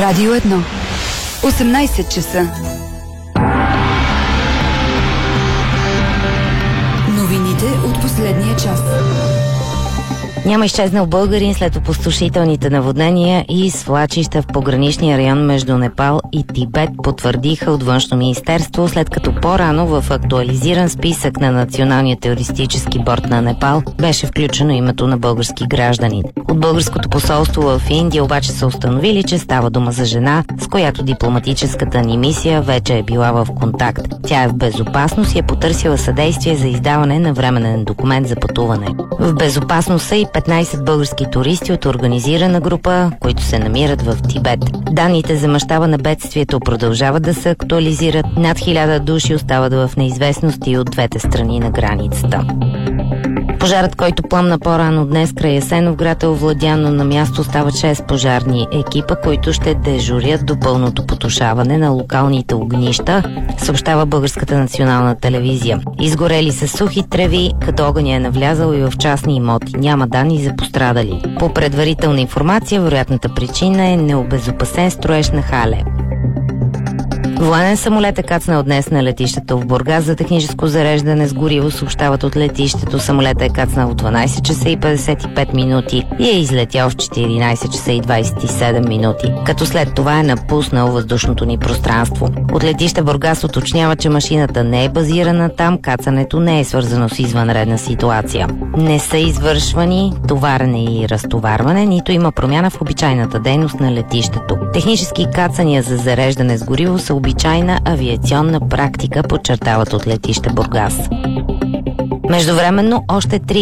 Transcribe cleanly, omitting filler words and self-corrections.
Радио 1. 18 часа. Новините от последния час. Няма изчезнал българин след опустошителните наводнения и свлачища в пограничния район между Непал и Тибет, потвърдиха от Външно министерство, след като по-рано в актуализиран списък на Националния терористически борд на Непал беше включено името на български гражданин. От българското посолство в Индия обаче са установили, че става дума за жена, с която дипломатическата ни мисия вече е била в контакт. Тя е в безопасност и е потърсила съдействие за издаване на временен документ за пътуване. В безопасност са и 15 български туристи от организирана група, които се намират в Тибет. Данните за мащаба на бедствието продължават да се актуализират. Над 1000 души остават в неизвестност и от двете страни на границата. Пожарът, който пламна по-рано днес край Асеновград, е овладян, но на място остават 6 пожарни екипа, които ще дежурят до пълното потушаване на локалните огнища, съобщава Българската национална телевизия. Изгорели са сухи треви, като огъня е навлязал и в частни имоти. Няма данни за пострадали. По предварителна информация, вероятната причина е необезопасен строеж на хале. Военен самолет е кацнал днес на летището в Бургас за техническо зареждане с гориво, съобщават от летището. Самолетът е кацнал в 12 часа и 55 минути и е излетял в 14 часа и 27 минути, като след това е напуснал въздушното ни пространство. От летище Бургас уточнява, че машината не е базирана там, кацането не е свързано с извънредна ситуация. Не са извършвани товарене и разтоварване, нито има промяна в обичайната дейност на летището. Технически кацания за зареждане с гориво са обичайна авиационна практика, подчертават от летище Бургас. Междувременно още 3